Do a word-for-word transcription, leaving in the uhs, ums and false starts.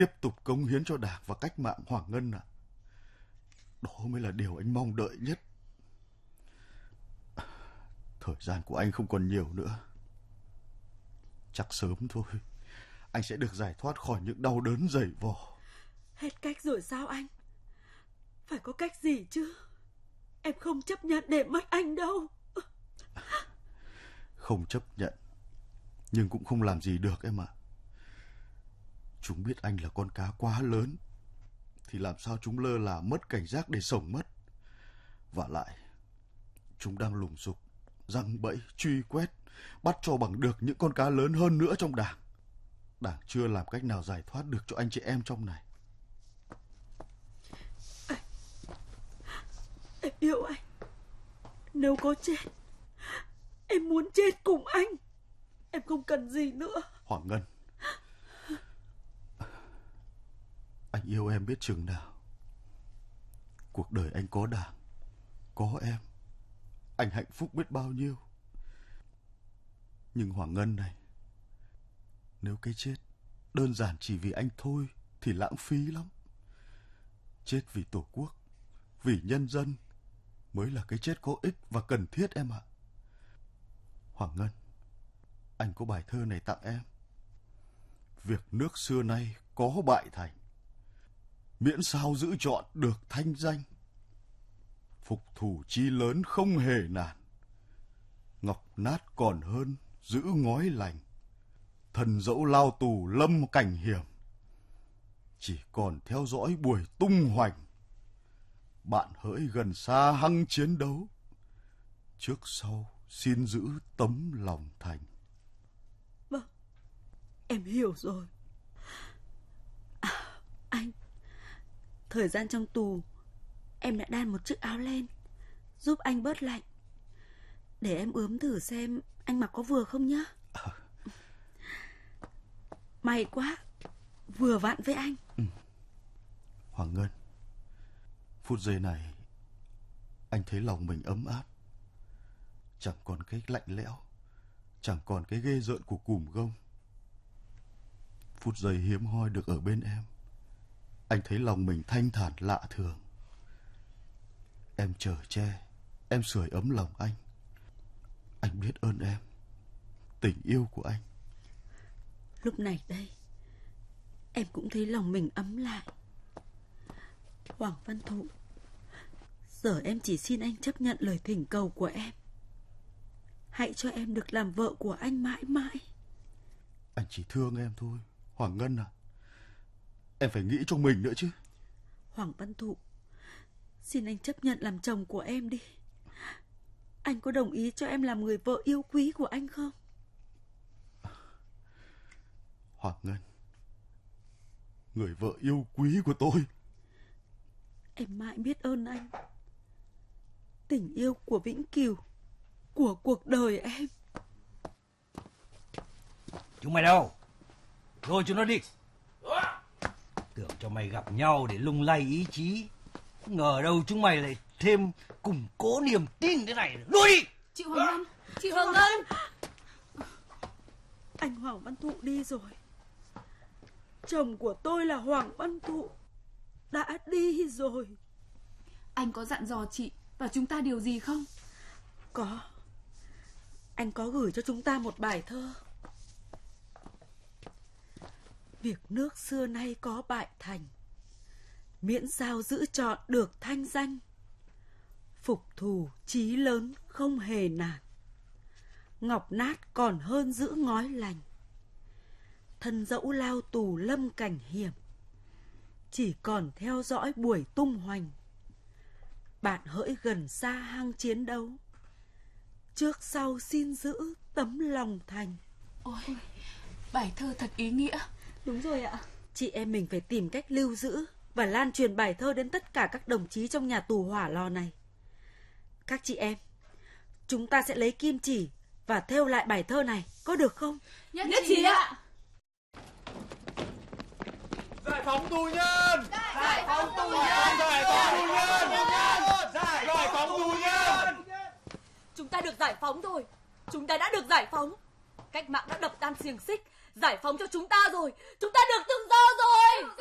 tiếp tục cống hiến cho Đảng và cách mạng, Hoàng Ngân ạ. À. Đó mới là điều anh mong đợi nhất. Thời gian của anh không còn nhiều nữa. Chắc sớm thôi anh sẽ được giải thoát khỏi những đau đớn dày vò. Hết cách rồi sao anh? Phải có cách gì chứ? Em không chấp nhận để mất anh đâu. Không chấp nhận, nhưng cũng không làm gì được em ạ. Chúng biết anh là con cá quá lớn, thì làm sao chúng lơ là mất cảnh giác để sống mất. Vả lại, chúng đang lùng sục, giăng bẫy, truy quét, bắt cho bằng được những con cá lớn hơn nữa trong Đảng. Đảng chưa làm cách nào giải thoát được cho anh chị em trong này. Anh, em yêu anh. Nếu có chết, em muốn chết cùng anh. Em không cần gì nữa. Hoàng Ngân, anh yêu em biết chừng nào. Cuộc đời anh có Đảng, có em, anh hạnh phúc biết bao nhiêu. Nhưng Hoàng Ngân này, nếu cái chết đơn giản chỉ vì anh thôi thì lãng phí lắm. Chết vì Tổ quốc, vì nhân dân mới là cái chết có ích và cần thiết em ạ. Hoàng Ngân, anh có bài thơ này tặng em. Việc nước xưa nay có bại thành, miễn sao giữ trọn được thanh danh. Phục thủ chí lớn không hề nản, ngọc nát còn hơn giữ ngói lành. Thần dẫu lao tù lâm cảnh hiểm, chỉ còn theo dõi buổi tung hoành. Bạn hỡi gần xa hăng chiến đấu, trước sau xin giữ tấm lòng thành. Vâng, em hiểu rồi. À, anh, thời gian trong tù em đã đan một chiếc áo len giúp anh bớt lạnh. Để em ướm thử xem anh mặc có vừa không nhá. À. May quá, vừa vặn với anh. Ừ. Hoàng Ngân, phút giây này anh thấy lòng mình ấm áp. Chẳng còn cái lạnh lẽo, chẳng còn cái ghê rợn của cùm gông. Phút giây hiếm hoi được ở bên em, anh thấy lòng mình thanh thản lạ thường. Em chở che, em sưởi ấm lòng anh. Anh biết ơn em, tình yêu của anh. Lúc này đây, em cũng thấy lòng mình ấm lại. Hoàng Văn Thụ, giờ em chỉ xin anh chấp nhận lời thỉnh cầu của em. Hãy cho em được làm vợ của anh mãi mãi. Anh chỉ thương em thôi, Hoàng Ngân à. Em phải nghĩ cho mình nữa chứ. Hoàng Văn Thụ, xin anh chấp nhận làm chồng của em đi. Anh có đồng ý cho em làm người vợ yêu quý của anh không? Hoàng Ngân, người vợ yêu quý của tôi. Em mãi biết ơn anh. Tình yêu của vĩnh cửu, của cuộc đời em. Chúng mày đâu? Rồi chúng nó đi. Tưởng cho mày gặp nhau để lung lay ý chí, ngờ đâu chúng mày lại thêm củng cố niềm tin thế này. Lui đi. Chị Hoàng Ngân, chị Hoàng Ngân. Anh Hoàng Văn Thụ đi rồi. Chồng của tôi là Hoàng Văn Thụ đã đi rồi. Anh có dặn dò chị và chúng ta điều gì không? Có. Anh có gửi cho chúng ta một bài thơ. Việc nước xưa nay có bại thành, miễn sao giữ trọn được thanh danh. Phục thù chí lớn không hề nản, ngọc nát còn hơn giữ ngói lành. Thân dẫu lao tù lâm cảnh hiểm, chỉ còn theo dõi buổi tung hoành. Bạn hỡi gần xa hang chiến đấu, trước sau xin giữ tấm lòng thành. Ôi, bài thơ thật ý nghĩa. Đúng rồi ạ. Chị em mình phải tìm cách lưu giữ và lan truyền bài thơ đến tất cả các đồng chí trong nhà tù hỏa lò này. Các chị em, chúng ta sẽ lấy kim chỉ và thêu lại bài thơ này, có được không? Nhất, Nhất trí ạ. Giải phóng tù nhân! Giải phóng tù nhân! Giải phóng tù nhân! Giải phóng tù nhân! Chúng ta được giải phóng rồi. Chúng ta đã được giải phóng. Cách mạng đã đập tan xiềng xích, giải phóng cho chúng ta rồi. Chúng ta được tự do rồi.